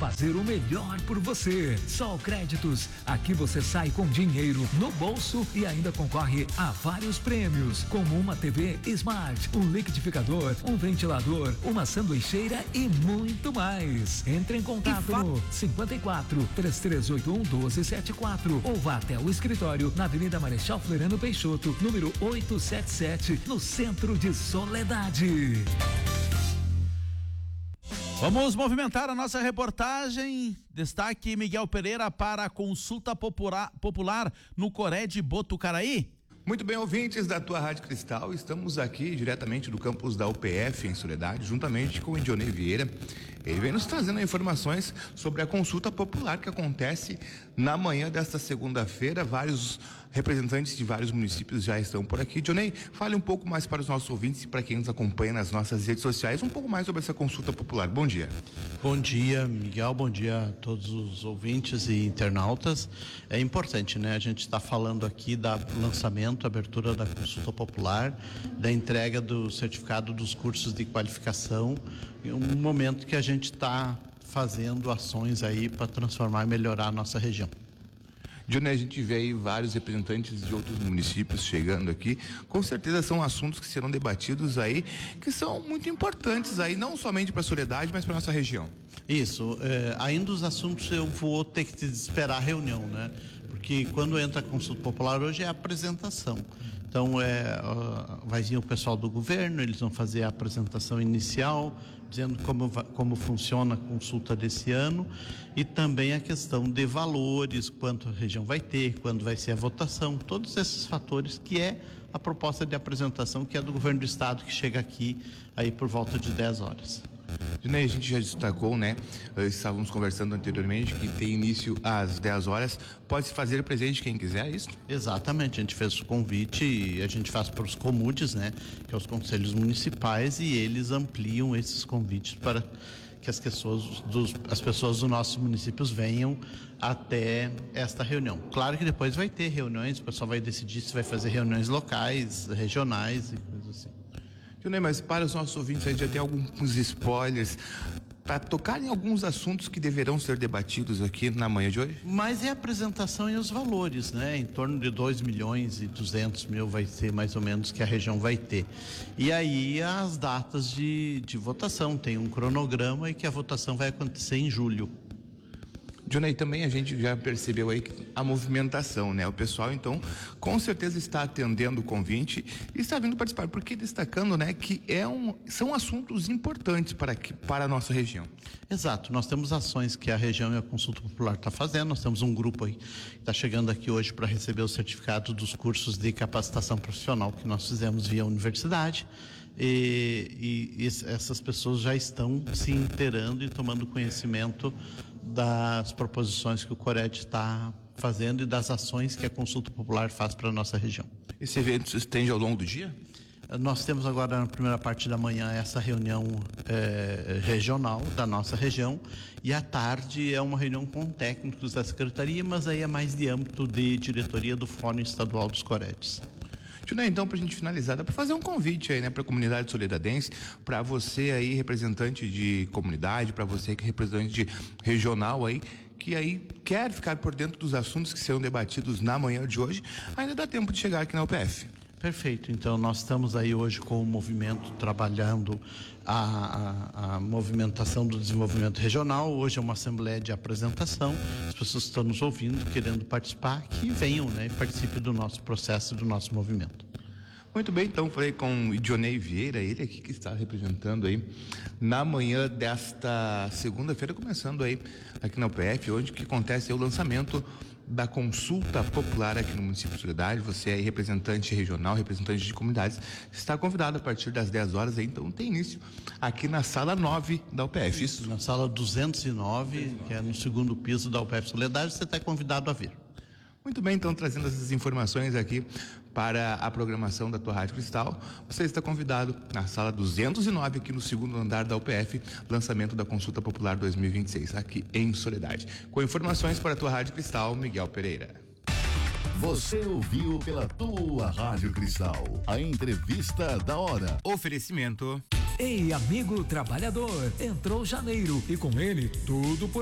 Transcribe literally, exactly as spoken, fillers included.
fazer o melhor por você. Sol Créditos, aqui você sai com dinheiro no bolso e ainda concorre a vários prêmios, como uma T V Smart, um liquidificador, um ventilador, uma sanduicheira e muito mais. Entre em contato fa- no cinquenta e quatro, três três oito um, um dois sete quatro ou vá até o escritório na Avenida Marechal Floriano Peixoto, número oitocentos e setenta e sete, no centro de Soledade. Vamos movimentar a nossa reportagem. Destaque Miguel Pereira para a consulta popular, popular no Coré de Botucaraí. Muito bem, ouvintes da tua Rádio Cristal, estamos aqui diretamente do campus da U P F em Soledade, juntamente com o Dionei Vieira. Ele vem nos trazendo informações sobre a consulta popular que acontece na manhã desta segunda-feira. Vários representantes de vários municípios já estão por aqui. Dionei, fale um pouco mais para os nossos ouvintes e para quem nos acompanha nas nossas redes sociais, um pouco mais sobre essa consulta popular. Bom dia. Bom dia, Miguel, bom dia a todos os ouvintes e internautas. É importante, né? A gente está falando aqui da lançamento, abertura da consulta popular, da entrega do certificado dos cursos de qualificação, em um momento que a gente está fazendo ações aí para transformar e melhorar a nossa região. Dionei, a gente vê aí vários representantes de outros municípios chegando aqui. Com certeza são assuntos que serão debatidos aí, que são muito importantes aí, não somente para a Soledade, mas para nossa região. Isso, é, ainda os assuntos eu vou ter que esperar a reunião, né? Porque quando entra a consulta popular hoje é a apresentação. Então é, uh, vai vir o pessoal do governo, eles vão fazer a apresentação inicial, dizendo como, como funciona a consulta desse ano, e também a questão de valores, quanto a região vai ter, quando vai ser a votação, todos esses fatores que é a proposta de apresentação, que é do governo do estado, que chega aqui aí por volta de dez horas. Dionei, a gente já destacou, né? Estávamos conversando anteriormente que tem início às dez horas. Pode se fazer presente quem quiser, é isso? Exatamente, a gente fez o convite e a gente faz para os comudes, né? Que é os conselhos municipais, e eles ampliam esses convites para que as pessoas dos, as pessoas dos nossos municípios venham até esta reunião. Claro que depois vai ter reuniões, o pessoal vai decidir se vai fazer reuniões locais, regionais e coisas assim. Dionei, mas para os nossos ouvintes aí já tem alguns spoilers para tocar em alguns assuntos que deverão ser debatidos aqui na manhã de hoje? Mas é a apresentação e os valores, né? Em torno de dois milhões e duzentos mil vai ser mais ou menos que a região vai ter. E aí as datas de, de votação, tem um cronograma e que a votação vai acontecer em julho. Dionei, também a gente já percebeu aí a movimentação, né? O pessoal, então, com certeza está atendendo o convite e está vindo participar, porque destacando, né, que é um, são assuntos importantes para, que, para a nossa região. Exato, nós temos ações que a região e a consulta popular está fazendo, nós temos um grupo aí que está chegando aqui hoje para receber o certificado dos cursos de capacitação profissional que nós fizemos via universidade. E, e, e essas pessoas já estão se inteirando e tomando conhecimento das proposições que o Cored está fazendo e das ações que a consulta popular faz para a nossa região. Esse evento se estende ao longo do dia? Nós temos agora na primeira parte da manhã essa reunião eh, regional da nossa região, e à tarde é uma reunião com técnicos da secretaria, mas aí é mais de âmbito de diretoria do Fórum Estadual dos Coreds. Dionei, então, para a gente finalizar, dá para fazer um convite aí, né, para a comunidade solidadense, para você aí, representante de comunidade, para você que é representante de regional aí, que aí quer ficar por dentro dos assuntos que serão debatidos na manhã de hoje, ainda dá tempo de chegar aqui na U P F. Perfeito, então nós estamos aí hoje com o movimento trabalhando a, a, a movimentação do desenvolvimento regional. Hoje é uma assembleia de apresentação, as pessoas estão nos ouvindo, querendo participar, que venham, né, e participem do nosso processo, do nosso movimento. Muito bem, então falei com o Dionei Vieira, ele aqui que está representando aí na manhã desta segunda-feira, começando aí aqui na U P F, onde que acontece o lançamento da consulta popular aqui no município de Soledade. Você é representante regional, representante de comunidades, está convidado a partir das dez horas aí, então tem início aqui na sala nove da U P F, isso? Na sala duzentos e nove, que é no segundo piso da U P F Soledade, você está convidado a vir. Muito bem, então, trazendo essas informações aqui para a programação da tua Rádio Cristal, você está convidado na sala duzentos e nove, aqui no segundo andar da U P F, lançamento da Consulta Popular dois mil e vinte e seis, aqui em Soledade. Com informações para a tua Rádio Cristal, Miguel Pereira. Você ouviu pela tua Rádio Cristal a entrevista da hora. Oferecimento. Ei, amigo trabalhador, entrou janeiro e com ele tudo por